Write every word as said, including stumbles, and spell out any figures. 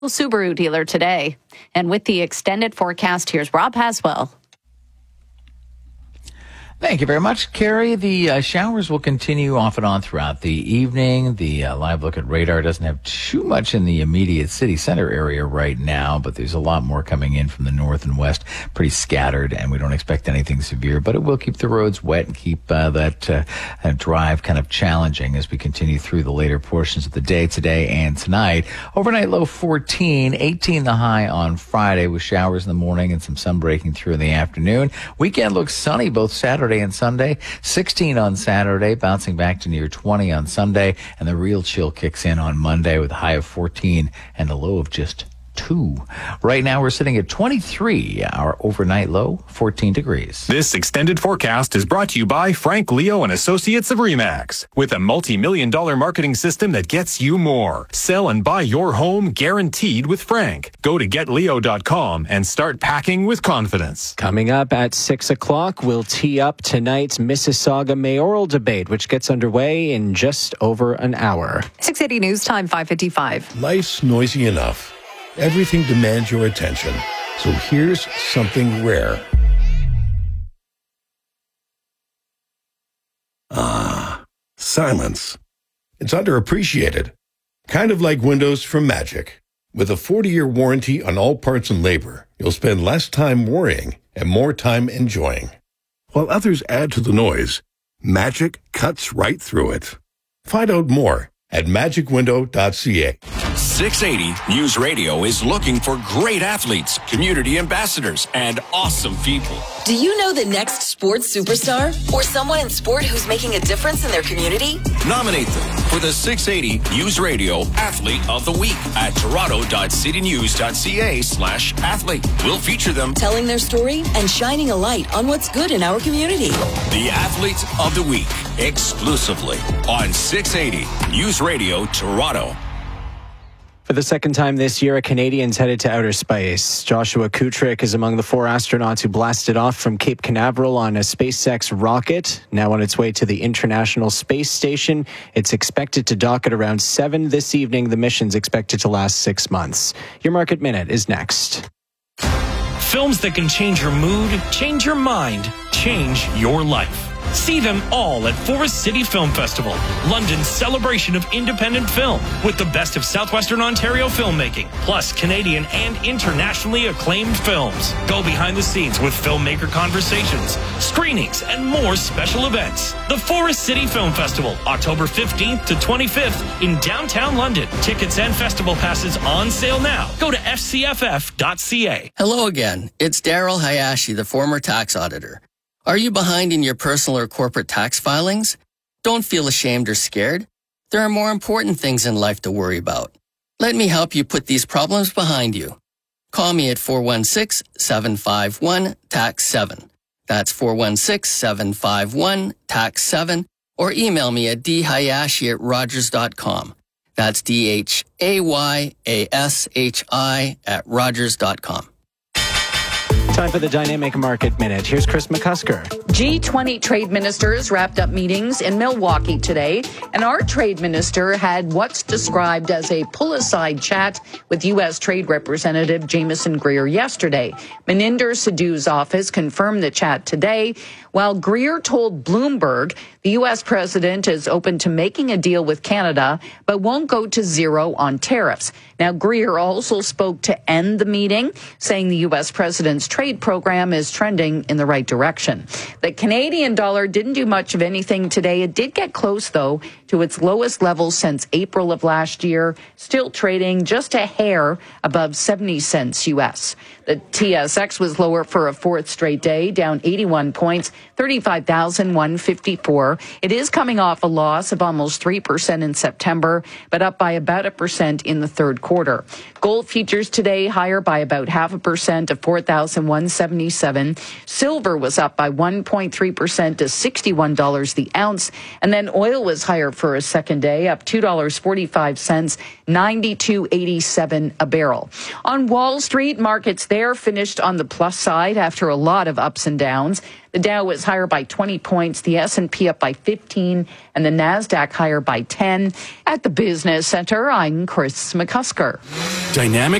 Subaru dealer today. And with the extended forecast, here's Rob Haswell. Thank you very much, Carrie. The uh, showers will continue off and on throughout the evening. The uh, live look at radar doesn't have too much in the immediate city center area right now, but there's a lot more coming in from the north and west, pretty scattered, and we don't expect anything severe, but it will keep the roads wet and keep uh, that uh, uh, drive kind of challenging as we continue through the later portions of the day today and tonight. Overnight low fourteen, eighteen the high on Friday with showers in the morning and some sun breaking through in the afternoon. Weekend looks sunny both Saturday and Sunday, sixteen on Saturday, bouncing back to near twenty on Sunday, and the real chill kicks in on Monday with a high of fourteen and a low of just two. Right now we're sitting at twenty-three. Our overnight low, fourteen degrees. This extended forecast is brought to you by Frank Leo and Associates of Remax. With a multi-million dollar marketing system that gets you more. Sell and buy your home guaranteed with Frank. Go to get leo dot com and start packing with confidence. Coming up at six o'clock, we'll tee up tonight's Mississauga mayoral debate, which gets underway in just over an hour. six eighty News Time, five fifty-five. Life's noisy enough. Everything demands your attention. So here's something rare. Ah, silence. It's underappreciated. Kind of like Windows from Magic. With a forty-year warranty on all parts and labor, you'll spend less time worrying and more time enjoying. While others add to the noise, Magic cuts right through it. Find out more at magic window dot c a. six eighty News Radio is looking for great athletes, community ambassadors, and awesome people. Do you know the next sports superstar? Or someone in sport who's making a difference in their community? Nominate them for the six eighty News Radio Athlete of the Week at toronto dot city news dot c a slash athlete. We'll feature them telling their story and shining a light on what's good in our community. The Athlete of the Week, exclusively on six eighty News Radio Toronto. For the second time this year, a Canadian's headed to outer space. Joshua Kutrick is among the four astronauts who blasted off from Cape Canaveral on a SpaceX rocket. Now on its way to the International Space Station. It's expected to dock at around seven this evening. The mission's expected to last six months. Your Market Minute is next. Films that can change your mood, change your mind, change your life. See them all at Forest City Film Festival, London's celebration of independent film, with the best of southwestern Ontario filmmaking, plus Canadian and internationally acclaimed films. Go behind the scenes with filmmaker conversations, screenings, and more special events. The Forest City Film Festival, October fifteenth to twenty-fifth in downtown London. Tickets and festival passes on sale now. Go to f c f f dot c a. Hello again. It's Daryl Hayashi, the former tax auditor. Are you behind in your personal or corporate tax filings? Don't feel ashamed or scared. There are more important things in life to worry about. Let me help you put these problems behind you. Call me at four one six, seven five one, T A X seven. That's four one six, seven five one, T A X seven. Or email me at d hayashi at rogers dot com. That's D H A Y A S H I at rogers dot com. Time for the Dynamic Market Minute. Here's Chris McCusker. G twenty trade ministers wrapped up meetings in Milwaukee today, and our trade minister had what's described as a pull-aside chat with U S. Trade Representative Jameson Greer yesterday. Maninder Sidhu's office confirmed the chat today, while Greer told Bloomberg the U S president is open to making a deal with Canada, but won't go to zero on tariffs. Now, Greer also spoke to end the meeting, saying the U S president's trade program is trending in the right direction. The Canadian dollar didn't do much of anything today. It did get close, though, to its lowest level since April of last year, still trading just a hair above seventy cents U S. The T S X was lower for a fourth straight day, down eighty-one points, thirty-five thousand one hundred fifty-four. It is coming off a loss of almost three percent in September, but up by about a percent in the third quarter. Gold futures today higher by about half a percent to four thousand one hundred seventy-seven. Silver was up by one point three percent to sixty-one dollars the ounce. And then oil was higher for a second day, up two dollars and forty-five cents, ninety-two eighty-seven a barrel. On Wall Street, markets there finished on the plus side after a lot of ups and downs. The Dow was higher by twenty points, the S and P up by fifteen, and the NASDAQ higher by ten. At the Business Center, I'm Chris McCusker. Dynamic